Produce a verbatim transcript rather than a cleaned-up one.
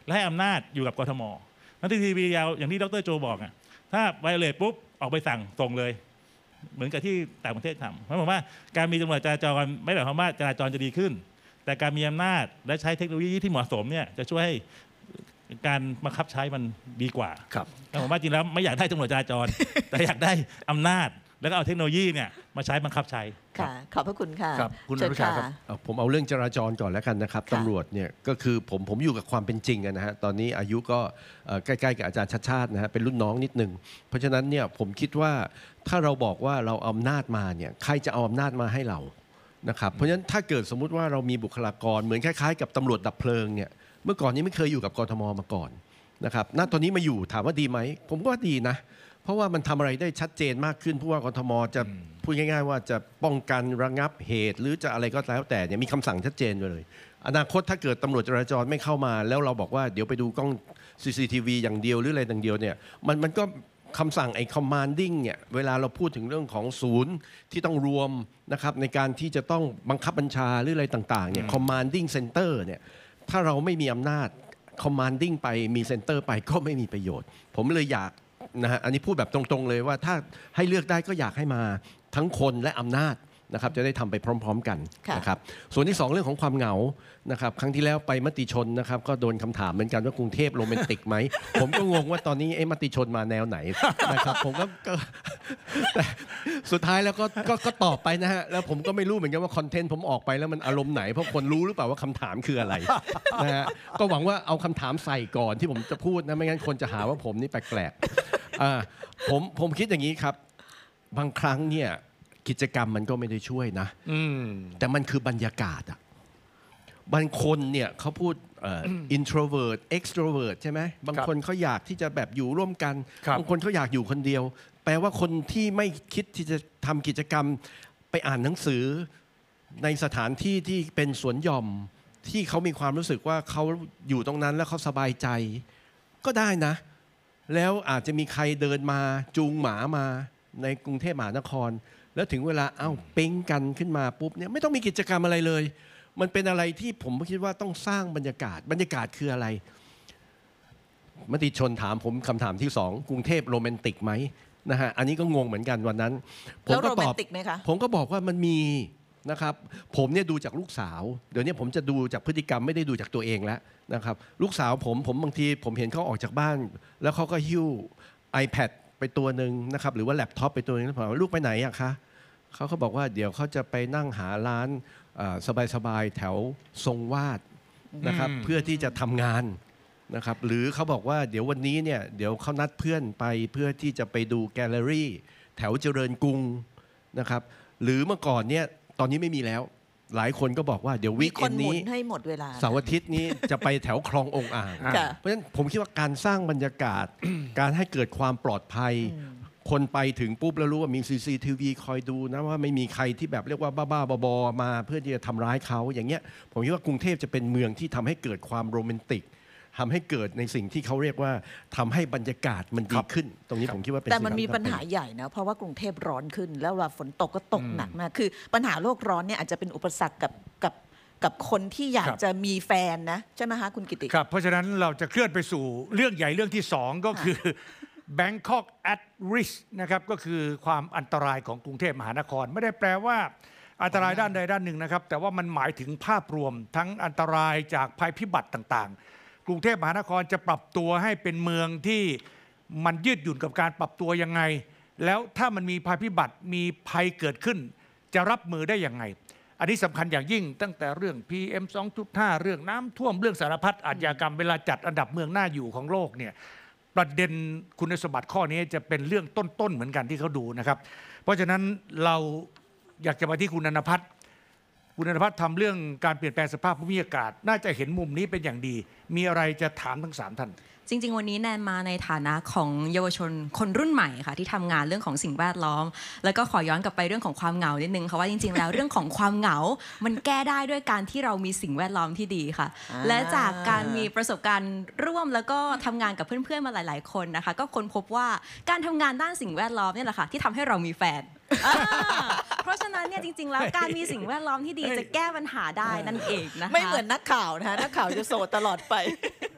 และให้อำนาจอยู่กับกทมนักทีวียาวอย่างที่ดรโจบอกอ่ะถ้าไวเลตปุ๊บออกไปสั่งส่งเลยเหมือนกับที่ต่างประเทศทำเพราะผมว่าการมีตำรวจจราจรไม่ได้หมายความว่าจราจรจะดีขึ้นแต่การมีอำนาจและใช้เทคโนโลยีที่เหมาะสมเนี่ยจะช่วยให้การบังคับใช้มันดีกว่าครับผมว่าจริงแล้วไม่อยากได้ตำรวจจราจร แต่อยากได้อำนาจแล้วก็เอาเทคโนโลยีเนี่ยมาใช้บังคับใช้ค่ะขอบพระคุณค่ะครับคุณอนุชาครับผมเอาเรื่องจราจรก่อนแล้วกันนะครับตำรวจเนี่ยก็คือผมผมอยู่กับความเป็นจริงนะฮะตอนนี้อายุก็ใกล้ๆกับอาจารย์ชัดชาตินะฮะเป็นรุ่นน้องนิดนึงเพราะฉะนั้นเนี่ยผมคิดว่าถ้าเราบอกว่าเราเอาอำนาจมาเนี่ยใครจะเอาอำนาจมาให้เรานะครับเพราะฉะนั้นถ้าเกิดสมมุติว่าเรามีบุคลากรเหมือนคล้ายๆกับตำรวจดับเพลิงเนี่ยเมื่อก่อนนี้ไม่เคยอยู่กับกทมมาก่อนนะครับณตอนนี้มาอยู่ถามว่าดีไหมผมก็ว่าดีนะเพราะว่ามันทำอะไรได้ชัดเจนมากขึ้นผู้ว่ากทมจะพูดง่ายๆว่าจะป้องกันระงับเหตุหรือจะอะไรก็แล้วแต่เนี่ยมีคำสั่งชัดเจนเลยอนาคตถ้าเกิดตำรวจจราจรไม่เข้ามาแล้วเราบอกว่าเดี๋ยวไปดูกล้อง ซี ซี ที วี อย่างเดียวหรืออะไรอย่างเดียวเนี่ยมันมันก็คำสั่งไอ้ commanding เนี่ยเวลาเราพูดถึงเรื่องของศูนย์ที่ต้องรวมนะครับในการที่จะต้องบังคับบัญชาหรืออะไรต่างๆเนี่ย commanding center เนี่ยถ้าเราไม่มีอำนาจ commanding ไปมี center ไปก็ไม่มีประโยชน์ผมเลยอยากนะฮะอันนี้พูดแบบตรงๆเลยว่าถ้าให้เลือกได้ก็อยากให้มาทั้งคนและอำนาจนะครับจะได้ทำไปพร้อมๆกันนะครับส่วนที่สองเรื่องของความเหงานะครับครั้งที่แล้วไปมติชนนะครับก็โดนคำถามเหมือนกันว่ากรุงเทพโรแมนติกไหม ผมก็งงว่าตอนนี้ไอ้มติชนมาแนวไหนนะครับผมก็แต่สุดท้ายแล้วก็ก็ตอบไปนะฮะแล้วผมก็ไม่รู้เหมือนกันว่าคอนเทนต์ผมออกไปแล้วมันอารมณ์ไหนเพราะคนรู้หรือเปล่าว่าคำถามคืออะไรนะฮะก็หวังว่าเอาคำถามใส่ก่อนที่ผมจะพูดนะไม่งั้นคนจะหาว่าผมนี่แปลกๆอ่าผมผมคิดอย่างนี้ครับบางครั้งเนี่ยกิจกรรมมันก็ไม่ได้ช่วยนะแต่มันคือบรรยากาศอะบางคนเนี่ยเขาพูด introvert extrovert ใช่ไหมบางคนเขาอยากที่จะแบบอยู่ร่วมกันบางคนเขาอยากอยู่คนเดียวแปลว่าคนที่ไม่คิดที่จะทำกิจกรรมไปอ่านหนังสือในสถานที่ที่เป็นสวนหย่อมที่เขามีความรู้สึกว่าเขาอยู่ตรงนั้นแล้วเขาสบายใจก็ได้นะแล้วอาจจะมีใครเดินมาจูงหมามาในกรุงเทพมหานครแล้วถึงเวลาเอ้าเป้งกันขึ้นมาปุ๊บเนี่ยไม่ต้องมีกิจกรรมอะไรเลยมันเป็นอะไรที่ผมคิดว่าต้องสร้างบรรยากาศบรรยากาศคืออะไรมติชนถามผมคำถามที่สองกรุงเทพโรแมนติกไหมนะฮะอันนี้ก็งงเหมือนกันวันนั้นผมก็ตอบผมก็บอกว่ามันมีนะครับผมเนี่ยดูจากลูกสาวเดี๋ยวนี้ผมจะดูจากพฤติกรรมไม่ได้ดูจากตัวเองแล้วนะครับลูกสาวผมผมบางทีผมเห็นเขาออกจากบ้านแล้วเขาก็หิ้ว iPad ไปตัวหนึ่งนะครับหรือว่าแล็ปท็อปไปตัวนึงแล้วผมว่าลูกไปไหนอะคะเขาก็บอกว่าเดี๋ยวเขาจะไปนั่งหาร้านสบายๆแถวทรงวาดนะครับเพื่อที่จะทำงานนะครับหรือเขาบอกว่าเดี๋ยววันนี้เนี่ยเดี๋ยวเขานัดเพื่อนไปเพื่อที่จะไปดูแกลเลอรี่แถวเจริญกรุงนะครับหรือเมื่อก่อนเนี่ยตอนนี้ไม่มีแล้วหลายคนก็บอกว่าเดี๋ยววีคเอนนี้ให้หมดเวลาเสาร์อาทิตย์นี้จะไปแถวคลององอ่างเพราะฉะนั้นผมคิดว่าการสร้างบรรยากาศ การให้เกิดความปลอดภัยคนไปถึงปุ๊บแล้วรู้ว่ามี ซี ซี ที วี คอยดูนะว่าไม่มีใครที่แบบเรียกว่าบ้าๆบอๆมาเพื่อที่จะทำร้ายเขาอย่างเงี้ยผมคิดว่ากรุงเทพจะเป็นเมืองที่ทำให้เกิดความโรแมนติกทำให้เกิดในสิ่งที่เขาเรียกว่าทำให้บรรยากาศมันดีขึ้นตรงนี้ผมคิดว่าเป็นแต่มันมีปัญหาใหญ่นะเพราะว่ากรุงเทพร้อนขึ้นแล้วเวลาฝนตกก็ตกหนักมากคือปัญหาโลกร้อนเนี่ยอาจจะเป็นอุปสรรคกับกับกับคนที่อยากจะมีแฟนนะใช่ไหมคะคุณกิติครับเพราะฉะนั้นเราจะเคลื่อนไปสู่เรื่องใหญ่เรื่องที่สองก็คือ Bangkok at risk นะครับก็คือความอันตรายของกรุงเทพมหานครไม่ได้แปลว่าอันตรายด้านใดด้านหนึ่งนะครับแต่ว่ามันหมายถึงภาพรวมทั้งอันตรายจากภัยพิบัติต่างๆกรุงเทพมหานครจะปรับตัวให้เป็นเมืองที่มันยืดหยุ่นกับการปรับตัวยังไงแล้วถ้ามันมีภัยพิบัติมีภัยเกิดขึ้นจะรับมือได้ยังไงอันนี้สำคัญอย่างยิ่งตั้งแต่เรื่อง พี เอ็ม สองจุดห้า เรื่องน้ำท่วมเรื่องสารพัดอาชญากรรมเวลาจัดอันดับเมืองน่าอยู่ของโลกเนี่ยประเด็นคุณสมบัติข้อนี้จะเป็นเรื่องต้นๆเหมือนกันที่เขาดูนะครับเพราะฉะนั้นเราอยากจะมาที่คุณณัฐพัฒน์คุณณัฐพัฒน์ทำเรื่องการเปลี่ยนแปลงสภาพภูมิอากาศน่าจะเห็นมุมนี้เป็นอย่างดีมีอะไรจะถามทั้งสามท่านจริงๆวันนี้แนนมาในฐานะของเยาวชนคนรุ่นใหม่ค่ะที่ทำงานเรื่องของสิ่งแวดล้อมแล้วก็ขอย้อนกลับไปเรื่องของความเหงานิดนึงค่ะว่าจริงๆแล้วเรื่องของความเหงามันแก้ได้ด้วยการที่เรามีสิ่งแวดล้อมที่ดีค่ะและจากการมีประสบการณ์ร่วมแล้วก็ทำงานกับเพื่อนๆมาหลายๆคนนะคะก็ค้นพบว่าการทำงานด้านสิ่งแวดล้อมนี่แหละค่ะที่ทำให้เรามีแฟนเพราะฉะนั้นเนี่ยจริงๆแล้วการมีสิ่งแวดล้อมที่ดีจะแก้ปัญหาได้นั่นเองนะคะไม่เหมือนนักข่าวนะคะนักข่าวจะโสดตลอดไป